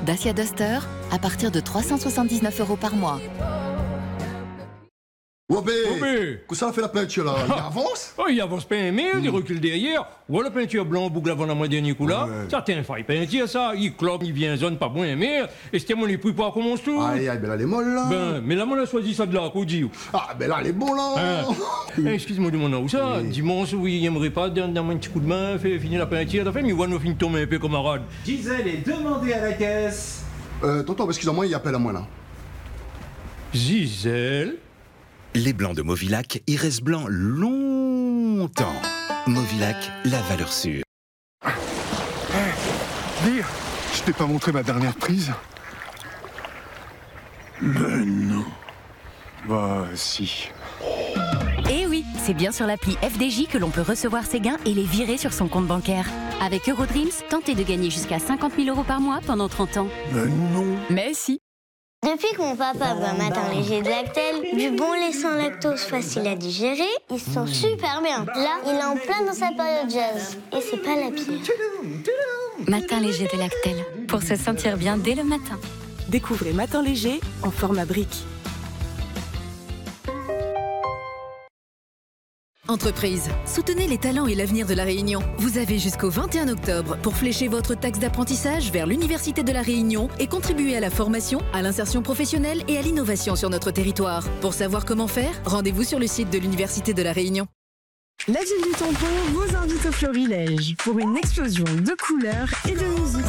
Dacia Duster à partir de 379 € par mois. Wobé, que ça fait la peinture là? Il avance? Oh, il avance pas un mille, il recule derrière. Ou la peinture blanc boucle avant la mois dernier coup là. Ouais. Ça t'es un faille peinture ça. Il clope, il vient zone pas bon un mille. Et c'était mon époux pas commence tout. Aïe, aïe, ben là, elle est molle là. Ben, mais là, on a choisi ça de là, qu'on dit. Ah, ben là, elle est bon là. Excuse-moi de mon nom, où ça? Dimanche, oui, il aimerait pas donner un petit coup de main, faire finir la peinture. T'as fait, mais on va finir tomber un peu camarade. Gisèle est demandée à la caisse. Tonton, excusez-moi, il appelle à moi là. Gisèle? Les blancs de Movilac, ils restent blancs longtemps. Movilac, la valeur sûre. Dire, je t'ai pas montré ma dernière prise? Mais non. Bah si. Eh oui, c'est bien sur l'appli FDJ que l'on peut recevoir ses gains et les virer sur son compte bancaire. Avec Eurodreams, tentez de gagner jusqu'à 50 000 € par mois pendant 30 ans. Mais non. Mais si. Depuis que mon papa boit Matin Léger de Lactel, du bon lait sans lactose facile à digérer, ils se sent super bien. Là, il est en plein dans sa période jazz. Et c'est pas la pire. Matin Léger de Lactel, pour se sentir bien dès le matin. Découvrez Matin Léger en format brique. Entreprise, soutenez les talents et l'avenir de La Réunion. Vous avez jusqu'au 21 octobre pour flécher votre taxe d'apprentissage vers l'Université de La Réunion et contribuer à la formation, à l'insertion professionnelle et à l'innovation sur notre territoire. Pour savoir comment faire, rendez-vous sur le site de l'Université de La Réunion. La Ville du Tampon vous invite au Florilège pour une explosion de couleurs et de musique.